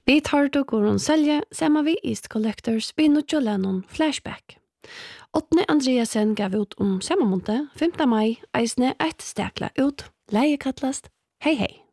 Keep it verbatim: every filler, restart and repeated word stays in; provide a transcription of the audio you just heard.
Vi tar då går hon sälja samma vi East Collectors vi nutjo Lennon Flashback. Åtne Andreasen gav ut om samma månad, femte maj, eisne ett stäkla ut, leie kallast, hej hej.